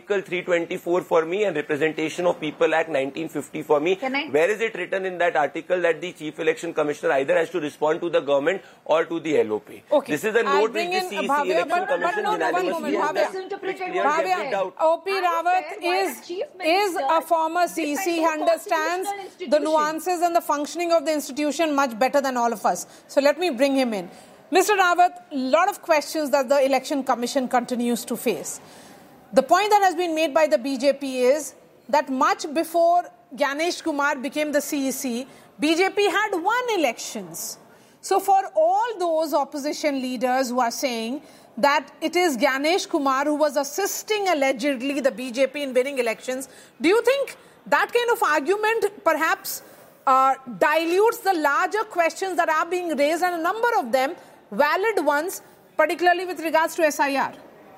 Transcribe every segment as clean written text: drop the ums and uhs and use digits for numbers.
Article 324 for me and Representation of People Act 1950 for me. Where is it written in that article that the Chief Election Commissioner either has to respond to the government or to the LOP? Okay. This is a note which the CEC Election Commission unanimously has. O.P. Rawat is a former CEC. He understands the nuances and the functioning of the institution much better than all of us. So let me bring him in. Mr. Rawat, a lot of questions that the Election Commission continues to face. The point that has been made by the BJP is that much before Gyanesh Kumar became the CEC, BJP had won elections. So for all those opposition leaders who are saying that it is Gyanesh Kumar who was assisting allegedly the BJP in winning elections, do you think that kind of argument perhaps dilutes the larger questions that are being raised, and a number of them valid ones, particularly with regards to SIR?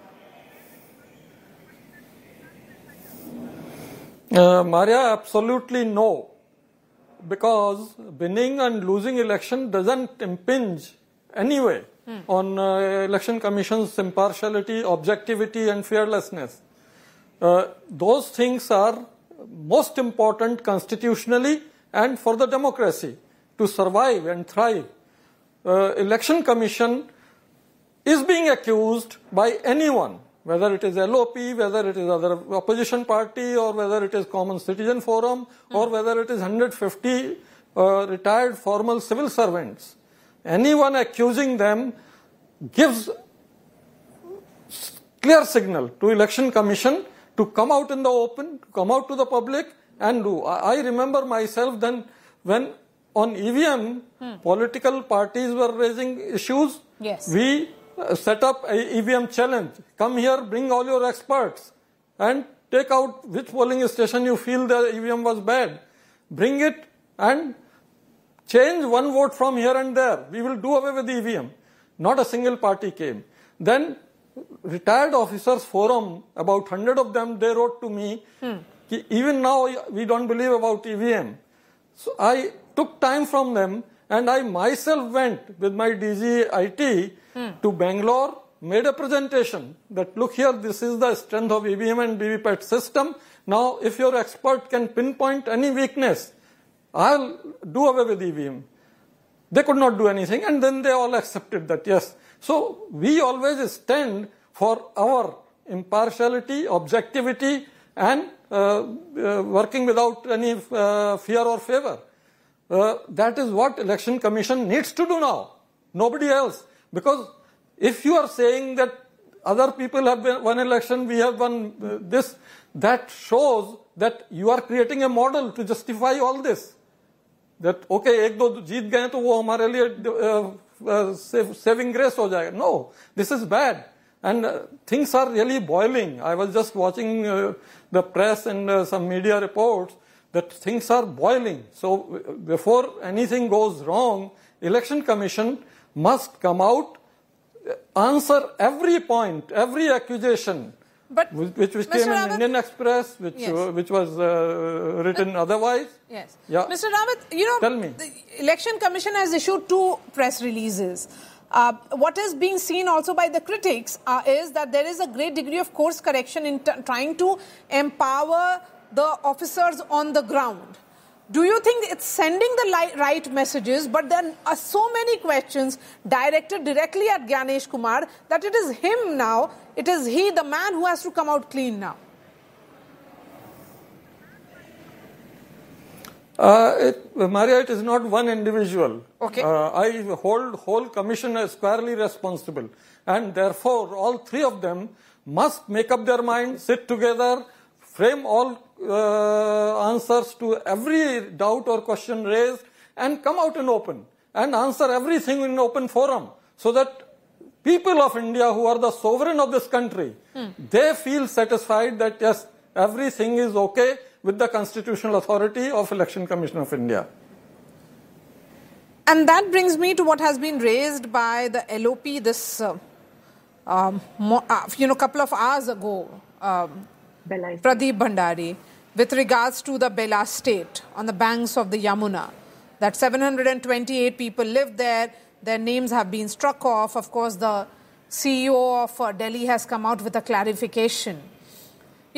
Maria, absolutely no. Because winning and losing election doesn't impinge anyway on Election Commission's impartiality, objectivity and fearlessness. Those things are most important constitutionally and for the democracy to survive and thrive. Election Commission is being accused by anyone, whether it is LOP, whether it is other opposition party, or whether it is Common Citizen Forum, or whether it is 150 retired formal civil servants. Anyone accusing them gives clear signal to Election Commission to come out in the open, to come out to the public and do. I remember myself then when on EVM, political parties were raising issues. Yes. We set up a EVM challenge. Come here, bring all your experts and take out which polling station you feel the EVM was bad. Bring it and change one vote from here and there. We will do away with the EVM. Not a single party came. Then retired officers forum, about 100 of them, they wrote to me, even now we don't believe about EVM. So I took time from them and I myself went with my DG IT to Bangalore, made a presentation that look here, this is the strength of EVM and VVPAT system. Now if your expert can pinpoint any weakness, I'll do away with EVM. They could not do anything and then they all accepted that, yes. So we always stand for our impartiality, objectivity and working without any fear or favor. That is what Election Commission needs to do now. Nobody else. Because if you are saying that other people have won election, we have won this, that shows that you are creating a model to justify all this. That, okay, ek do jeet gaye to wo hamare liye saving grace ho jayega. No, this is bad. And things are really boiling. I was just watching the press and some media reports that things are boiling. So before anything goes wrong, Election Commission must come out, answer every point, every accusation, but which came in Indian Express, which was written otherwise. Yes. Yeah. Mr. Rawat, tell me. The Election Commission has issued 2 press releases. What is being seen also by the critics is that there is a great degree of course correction in trying to empower the officers on the ground. Do you think it's sending the right messages, but there are so many questions directed directly at Gyanesh Kumar that it is him now, it is he, the man, who has to come out clean now? Maria, it is not one individual. Okay. I hold whole commission as squarely responsible. And therefore, all 3 of them must make up their mind, sit together, frame all answers to every doubt or question raised and come out in open and answer everything in open forum so that people of India who are the sovereign of this country, they feel satisfied that yes, everything is okay with the constitutional authority of Election Commission of India. And that brings me to what has been raised by the LOP this couple of hours ago, Pradeep Bhandari, with regards to the Bela state on the banks of the Yamuna, that 728 people live there, their names have been struck off. Of course, the CEO of Delhi has come out with a clarification